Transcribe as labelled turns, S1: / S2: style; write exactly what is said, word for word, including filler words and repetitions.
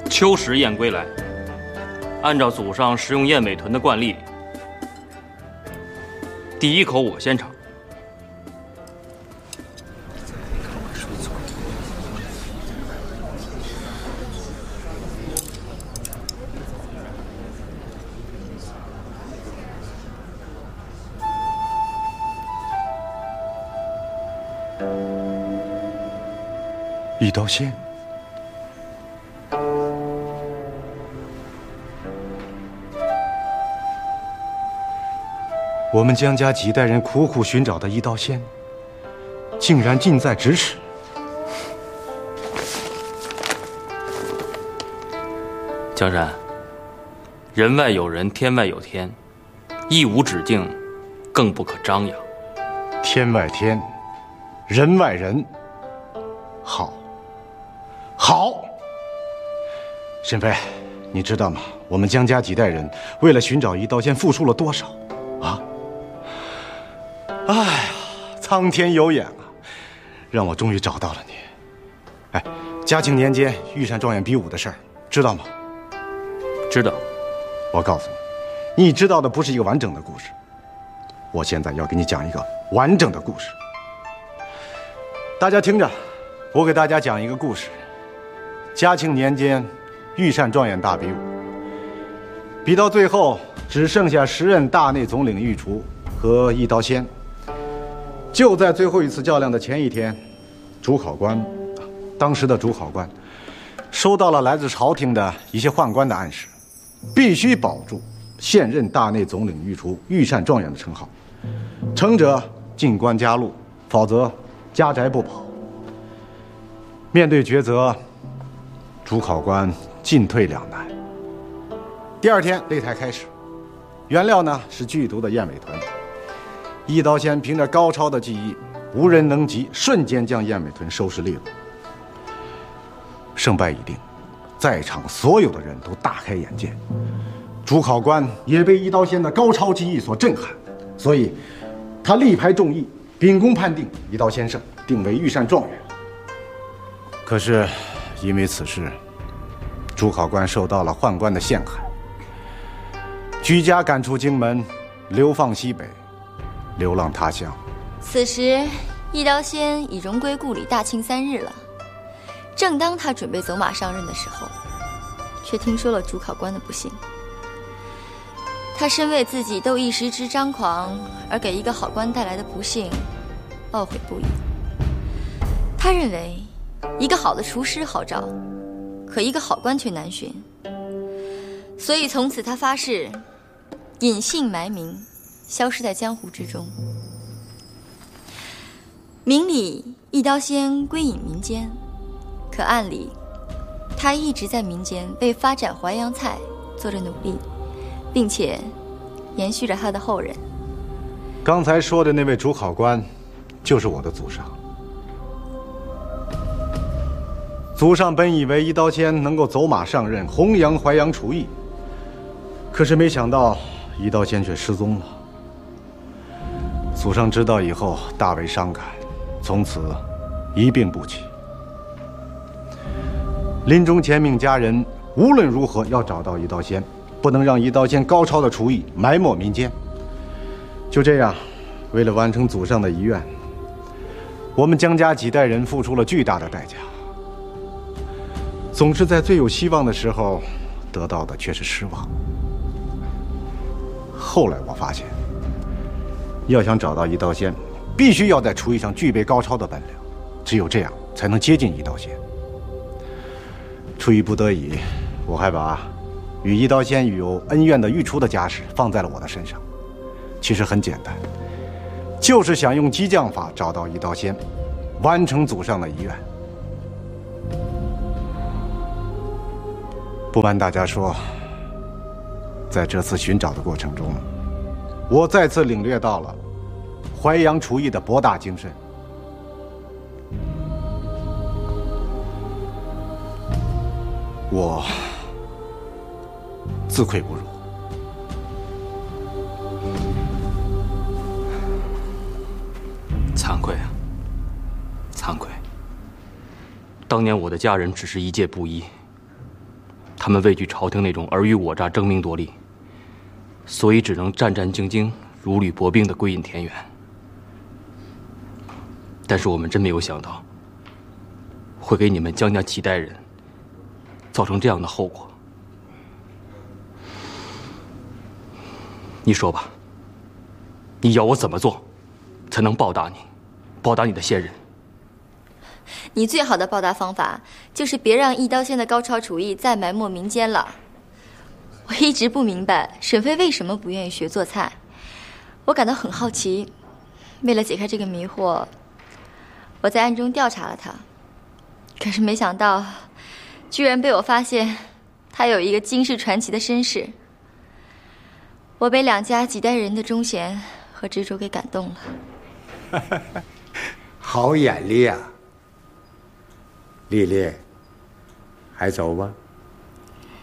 S1: 秋实燕归来，按照祖上食用燕尾豚的惯例，第一口我先尝。
S2: 一刀鲜。我们江家几代人苦苦寻找的一刀鲜，竟然近在咫尺。
S1: 江山，人外有人，天外有天，一无止境，更不可张扬。
S2: 天外天，人外人。好，好。沈飞，你知道吗？我们江家几代人为了寻找一刀鲜，付出了多少啊？哎呀，苍天有眼啊，让我终于找到了你。哎，嘉庆年间御膳状元比武的事儿，知道吗？
S1: 知道。
S2: 我告诉你，你知道的不是一个完整的故事。我现在要给你讲一个完整的故事。大家听着，我给大家讲一个故事。嘉庆年间，御膳状元大比武，比到最后只剩下时任大内总领御厨和一刀鲜。就在最后一次较量的前一天，主考官，当时的主考官，收到了来自朝廷的一些宦官的暗示，必须保住现任大内总领御厨御膳状元的称号，成者进官加禄，否则家宅不保。面对抉择，主考官进退两难。第二天擂台开始，原料呢是剧毒的燕尾豚。一刀鲜凭着高超的技艺，无人能及，瞬间将燕尾豚收拾利落。胜败已定，在场所有的人都大开眼界，主考官也被一刀鲜的高超技艺所震撼，所以他力排众议，秉公判定一刀鲜胜，定为御膳状元。可是因为此事，主考官受到了宦官的陷害，举家赶出京门，流放西北，流浪他乡。
S3: 此时一刀鲜已荣归故里大庆三日了。正当他准备走马上任的时候，却听说了主考官的不幸。他深为自己斗一时之张狂而给一个好官带来的不幸懊悔不已。他认为一个好的厨师好找，可一个好官却难寻，所以从此他发誓隐姓埋名，消失在江湖之中。明里一刀鲜归隐民间，可暗里他一直在民间为发展淮扬菜做着努力，并且延续着他的后人。
S2: 刚才说的那位主考官就是我的祖上。祖上本以为一刀鲜能够走马上任，弘扬淮扬厨艺，可是没想到一刀鲜却失踪了。祖上知道以后大为伤感，从此一病不起。临终前命家人无论如何要找到一刀鲜，不能让一刀鲜高超的厨艺埋没民间。就这样，为了完成祖上的遗愿，我们江家几代人付出了巨大的代价。总是在最有希望的时候，得到的却是失望。后来我发现，要想找到一刀鲜，必须要在厨艺上具备高超的本领，只有这样才能接近一刀鲜。出于不得已，我还把与一刀鲜有恩怨的御厨的家事放在了我的身上。其实很简单，就是想用激将法找到一刀鲜，完成祖上的遗愿。不瞒大家说，在这次寻找的过程中，我再次领略到了淮扬厨艺的博大精深。我自愧不如。
S1: 惭愧啊，惭愧！当年我的家人只是一介布衣， 他们畏惧朝廷那种尔虞我诈、争名夺利，所以只能战战兢兢、如履薄冰地归隐田园。但是我们真没有想到，会给你们江家几代人造成这样的后果。你说吧，你要我怎么做，才能报答你，报答你的先人？
S3: 你最好的报答方法，就是别让一刀仙的高超厨艺再埋没民间了。我一直不明白沈飞为什么不愿意学做菜，我感到很好奇。为了解开这个迷惑，我在暗中调查了他，可是没想到，居然被我发现他有一个惊世传奇的身世。我被两家几代人的忠贤和执着给感动了。
S4: 好眼力啊！丽丽，还走吧。